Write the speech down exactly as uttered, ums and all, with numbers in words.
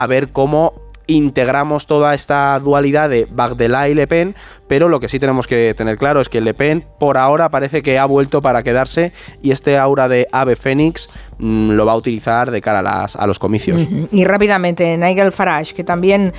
a ver cómo integramos toda esta dualidad de Bardella y Le Pen, pero lo que sí tenemos que tener claro es que Le Pen por ahora parece que ha vuelto para quedarse y este aura de ave fénix mmm, lo va a utilizar de cara a, las, a los comicios. Uh-huh. Y rápidamente, Nigel Farage, que también